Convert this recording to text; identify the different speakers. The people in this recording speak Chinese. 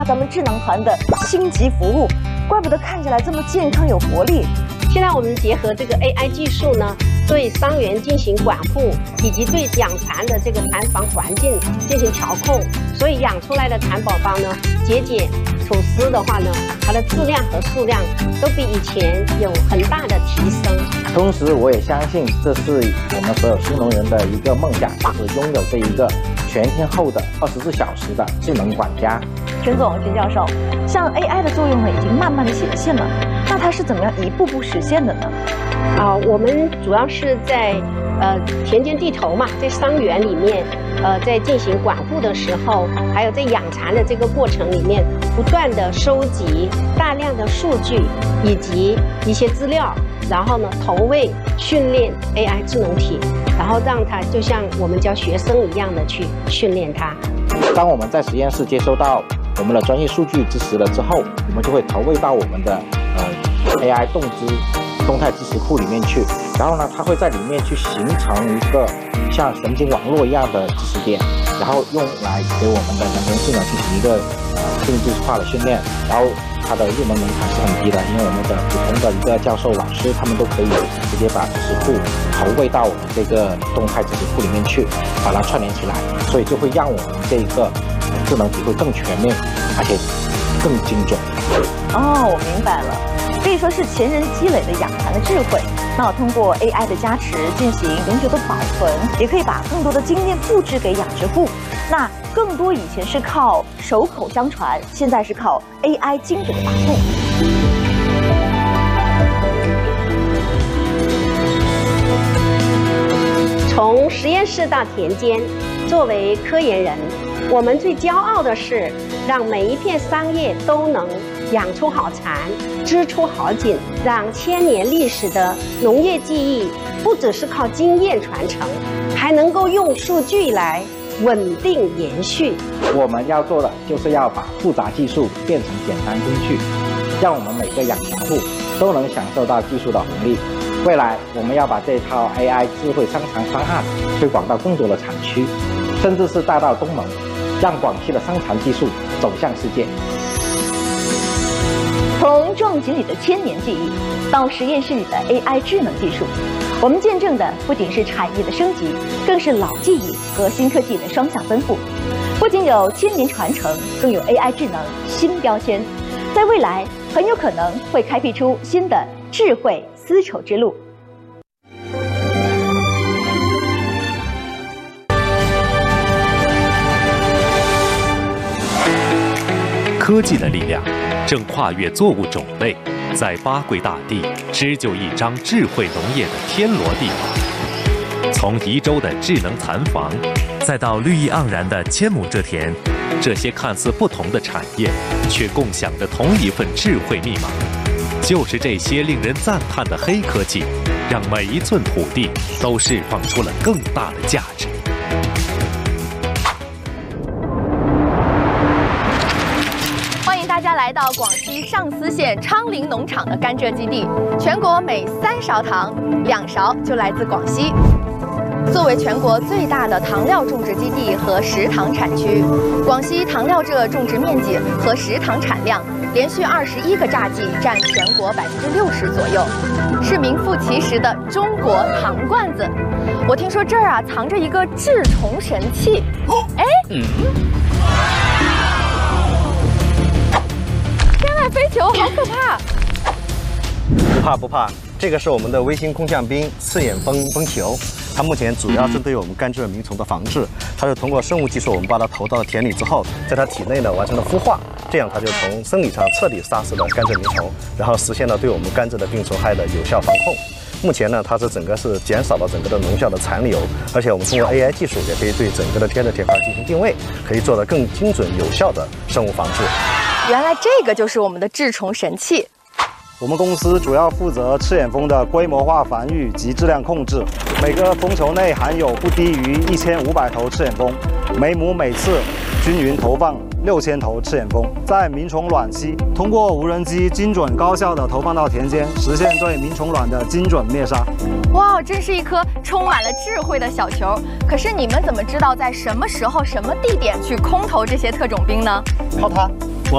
Speaker 1: 咱们智能团的星级服务，怪不得看起来这么健康有活力。
Speaker 2: 现在我们结合这个 AI 技术呢，对伤员进行管护，以及对养蚕的这个蚕房环境进行调控，所以养出来的蚕宝宝呢，节俭吐丝的话呢，它的质量和数量都比以前有很大的提升。
Speaker 3: 同时，我也相信这是我们所有新农人的一个梦想，就是拥有这一个全天候的24小时的智能管家。
Speaker 1: 陈总、陈教授，像 AI 的作用呢，已经慢慢的显现了。那它是怎么样一步步实现的呢？
Speaker 2: 我们主要是在田间地头嘛，在伤员里面，在进行管护的时候，还有在养蚕的这个过程里面，不断的收集大量的数据以及一些资料，然后呢，投喂训练 AI 智能体，然后让它就像我们教学生一样的去训练它。
Speaker 3: 当我们在实验室接收到我们的专业数据知识了之后，我们就会投喂到我们的AI 动态知识库里面去，然后呢，它会在里面去形成一个像神经网络一样的知识点，然后用来给我们的人工智能进行一个定制化的训练，然后它的入门门槛是很低的，因为我们的普通的一个教授老师，他们都可以直接把知识库投喂到我们这个动态知识库里面去，把它串联起来，所以就会让我们这个智能体会更全面，而且更精准。
Speaker 1: 哦，我明白了，可以说是前人积累的养蚕的智慧。那我通过 AI 的加持进行永久的保存，也可以把更多的经验复制给养殖户。那更多以前是靠手口相传，现在是靠 AI 精准的把控。
Speaker 2: 从实验室到田间，作为科研人，我们最骄傲的是让每一片桑叶都能养出好蚕，织出好锦，让千年历史的农业技艺不只是靠经验传承，还能够用数据来稳定延续。
Speaker 3: 我们要做的就是要把复杂技术变成简单工具，让我们每个养蚕户都能享受到技术的红利。未来我们要把这套 AI 智慧生产方案推广到更多的产区，甚至是带到东盟，让广西的生产技术走向世界。
Speaker 1: 从壮锦里的千年记忆到实验室里的 AI 智能技术，我们见证的不仅是产业的升级，更是老技艺和新科技的双向奔赴。不仅有千年传承，更有 AI 智能新标签，在未来很有可能会开辟出新的智慧丝绸之路。
Speaker 4: 科技的力量正跨越作物种类，在八桂大地织就一张智慧农业的天罗地网。从宜州的智能蚕房，再到绿意盎然的千亩蔗田，这些看似不同的产业，却共享着同一份智慧密码。就是这些令人赞叹的黑科技，让每一寸土地都释放出了更大的价值。
Speaker 5: 大家来到广西上思县昌陵农场的甘蔗基地，全国每3勺糖，2勺就来自广西。作为全国最大的糖料种植基地和食糖产区，广西糖料蔗种植面积和食糖产量连续21个榨季占全国60%左右，是名副其实的中国糖罐子。我听说这儿啊藏着一个治虫神器，哎，天外飞球，好可怕！
Speaker 6: 不怕不怕，这个是我们的微型空降兵刺眼蜂球，它目前主要针对我们甘蔗鸣虫的防治。它是通过生物技术，我们把它投到田里之后，在它体内呢完成了孵化，这样它就从生理上彻底杀死了甘蔗鸣虫，然后实现了对我们甘蔗的病虫害的有效防控。目前呢，它是整个是减少了整个的农效的残留，而且我们通过 AI 技术也可以对整个的天热铁块进行定位，可以做到更精准有效的生物防治。
Speaker 5: 原来这个就是我们的治虫神器。
Speaker 7: 我们公司主要负责赤眼蜂的规模化防御及质量控制，每个蜂球内含有不低于1500头赤眼蜂，每亩每次均匀投放6000头赤眼蜂。在鸣虫卵期，通过无人机精准高效地投放到田间，实现对鸣虫卵的精准灭杀。
Speaker 5: 哇，真是一颗充满了智慧的小球。可是你们怎么知道在什么时候、什么地点去空投这些特种兵呢？
Speaker 6: 靠它。